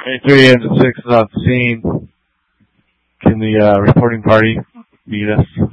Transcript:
3 and 6 is on scene. Can the reporting party meet us?